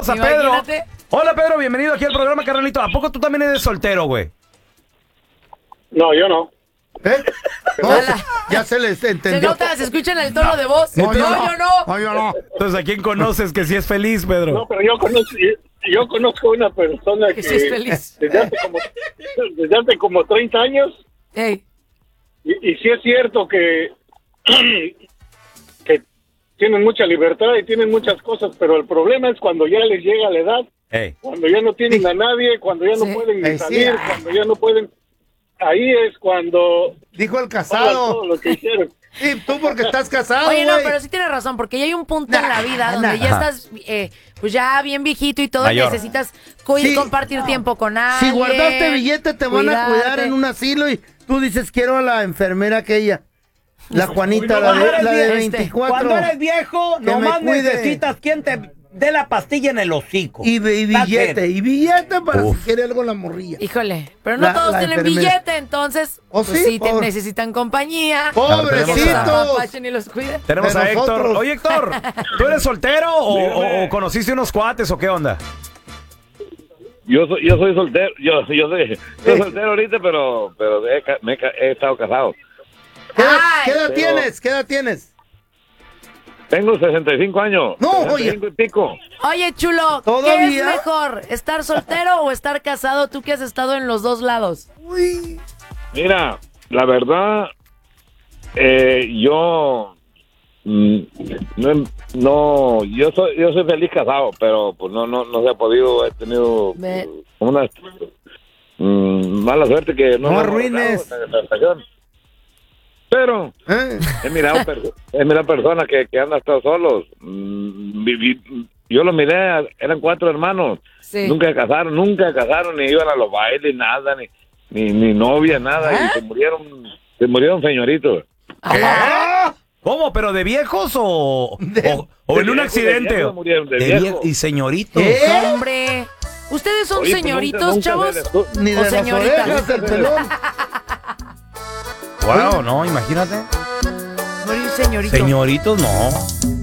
Tenemos a Pedro. Imagínate. Hola, Pedro, bienvenido aquí al programa, carnalito. ¿A poco tú también eres soltero, güey? No, yo no. ¿Eh? No, Hola. ya se les Se entendió. nota, se escucha en el tono de voz. No, yo no. yo no. No, yo no. Entonces, ¿a quién conoces que sí es feliz, Pedro? No, pero yo conozco una persona Que sí es feliz. desde hace como 30 años, Ey. y sí es cierto que tienen mucha libertad y tienen muchas cosas, pero el problema es cuando ya les llega la edad, Ey. cuando ya no tienen a nadie, cuando ya no Sí. pueden ni Sí. salir, cuando ya no pueden. Ahí es cuando Dijo el pagan casado. todo lo que hicieron. Sí, tú porque estás casado, Oye, no, güey. pero sí tienes razón, porque ya hay un punto en la vida donde ya Ajá. estás, pues ya bien viejito y todo, Mayor. necesitas Sí. compartir tiempo con alguien. Si guardaste billete, te van a cuidar cuidarte. en un asilo y tú dices, quiero a la enfermera aquella. La Juanita, Cuando eres la de este, 24. Cuando eres viejo, Que me nomás cuide. necesitas quien te dé la pastilla en el hocico. Y billete, y billete para si quiere algo la morrilla. Híjole, pero no La- todos la tienen enfermera. billete, entonces ¿Oh, pues sí? sí te Pobre. necesitan compañía. ¡Pobrecitos! Que los apapachen y los cuiden. Tenemos De a Héctor. nosotros. Oye, Héctor, ¿tú eres soltero o conociste unos cuates o qué onda? Yo soy soltero, yo soy soltero ahorita, pero he estado casado. ¿Qué edad Pero- tienes? ¿Qué edad tienes? Tengo 65 años. No, 65 y pico. Oye, chulo, ¿qué ¿Todavía? es mejor? ¿Estar soltero o estar casado? Tú que has estado en los dos lados. Uy. Mira, la verdad, yo yo soy feliz casado, pero pues no se ha podido, he tenido Ve. una mala suerte que No me ha arruines. logrado esta relación. Pero ¿Eh? he mirado personas que han estado solos. Yo los miré, eran 4 hermanos. Sí. Nunca se casaron, ni iban a los bailes, nada, ni novia, nada, y se murieron señoritos. ¿Cómo? ¿Pero de viejos o en un accidente? De viejos murieron, de De viejos. y señoritos. ¿Qué? Hombre, ¿ustedes son Oye, pues señoritos, nunca chavos? Ni de ¿O las señoritas? orejas del pelón. Wow, no, imagínate. Morir señorito. Señoritos, no.